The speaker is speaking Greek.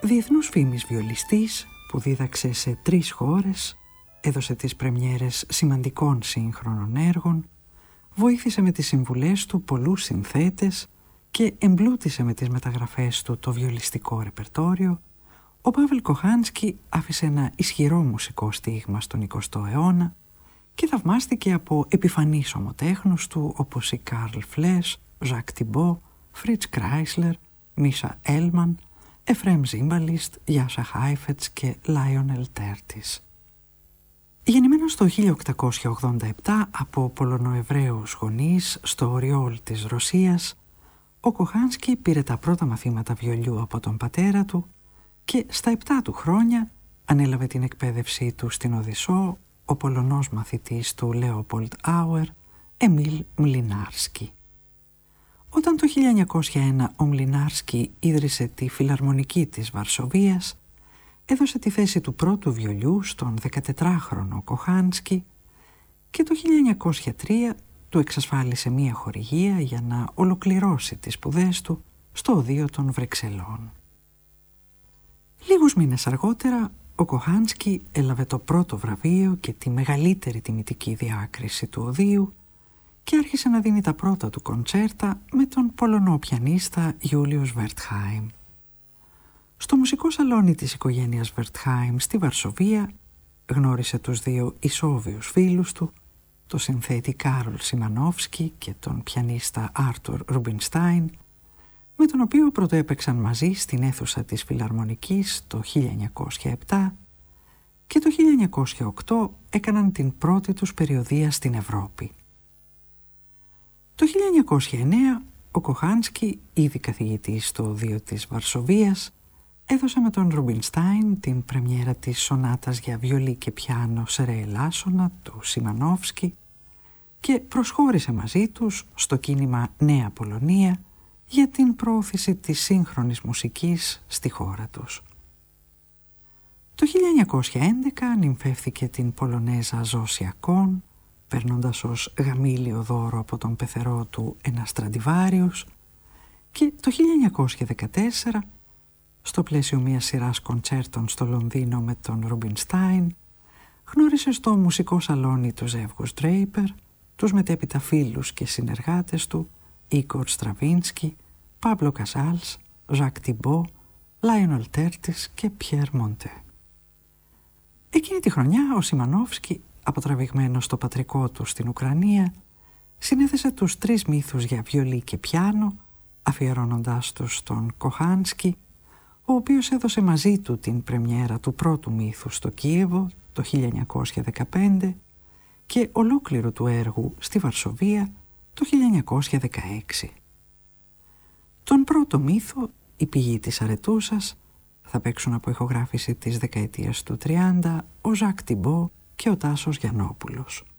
Διεθνούς φήμης βιολιστής που δίδαξε σε 3 χώρες, έδωσε τις πρεμιέρες σημαντικών σύγχρονων έργων, βοήθησε με τις συμβουλές του πολλούς συνθέτες και εμπλούτησε με τις μεταγραφές του το βιολιστικό ρεπερτόριο, ο Παύλ Κοχάνσκι άφησε ένα ισχυρό μουσικό στίγμα στον 20ο αιώνα και θαυμάστηκε από επιφανείς ομοτέχνους του όπως οι Καρλ Φλες, Ζακ Τιμπό, Φριτς Κράισλερ, Μίσα Έλμαν, Εφρέμ Ζίμπαλιστ, Γιάσα Χάιφετς και Λάιονελ Τέρτις. Γεννημένος το 1887 από Πολωνοεβραίους γονείς στο Οριόλ της Ρωσίας, ο Κοχάνσκι πήρε τα πρώτα μαθήματα βιολιού από τον πατέρα του και στα 7 του χρόνια ανέλαβε την εκπαίδευσή του στην Οδυσσό ο Πολωνός μαθητής του Λέοπολτ Άουερ, Εμίλ Μλινάρσκι. Όταν το 1901 ο Μλινάρσκι ίδρυσε τη Φιλαρμονική της Βαρσοβίας, έδωσε τη θέση του πρώτου βιολιού στον 14χρονο Κοχάνσκι και το 1903 του εξασφάλισε μία χορηγία για να ολοκληρώσει τις σπουδές του στο Οδείο των Βρυξελών. Λίγους μήνες αργότερα, ο Κοχάνσκι έλαβε το πρώτο βραβείο και τη μεγαλύτερη τιμητική διάκριση του Οδείου και άρχισε να δίνει τα πρώτα του κοντσέρτα με τον Πολωνό πιανίστα Γιούλιους Βερτχάιμ. Στο μουσικό σαλόνι της οικογένειας Βερτχάιμ στη Βαρσοβία γνώρισε τους 2 ισόβιους φίλους του, το συνθέτη Κάρολ Σιμανόφσκι και τον πιανίστα Άρτουρ Ρουμπινστάιν, με τον οποίο πρωτοέπαιξαν μαζί στην αίθουσα της Φιλαρμονικής το 1907 και το 1908 έκαναν την πρώτη τους περιοδεία στην Ευρώπη. Το 1909 ο Κοχάνσκι, ήδη καθηγητής στο Οδείο της Βαρσοβίας, έδωσε με τον Ρουμπινστάιν την πρεμιέρα της σονάτας για βιολί και πιάνο σε ρε ελάσσονα του Σιμανόφσκι και προσχώρησε μαζί τους στο κίνημα Νέα Πολωνία για την προώθηση της σύγχρονης μουσικής στη χώρα τους. Το 1911 νυμφεύθηκε την Πολωνέζα Ζώσια Κον, παίρνοντας ως γαμήλιο δώρο από τον πεθερό του ένα Στραντιβάριους, και το 1914, στο πλαίσιο μιας σειράς κοντσέρτων στο Λονδίνο με τον Ρουμπινστάιν, γνώρισε στο μουσικό σαλόνι του ζεύγους Ντρέιπερ τους μετέπειτα φίλους και συνεργάτες του Ίγκορ Στραβίνσκι, Πάμπλο Κασάλς, Ζακ Τιμπό, Λάιονελ Τέρτις και Πιέρ Μοντέ. Εκείνη τη χρονιά ο Σιμανόφσκι, αποτραβηγμένος στο πατρικό του στην Ουκρανία, συνέθεσε τους 3 μύθους για βιολί και πιάνο, αφιερώνοντάς τους στον Κοχάνσκι, ο οποίος έδωσε μαζί του την πρεμιέρα του πρώτου μύθου στο Κίεβο το 1915 και ολόκληρου του έργου στη Βαρσοβία το 1916. Τον πρώτο μύθο, η πηγή της αρετούσας, θα παίξουν από ηχογράφηση της δεκαετίας του 30 ο Ζακ Τιμπό και ο Τάσος Γιαννόπουλος.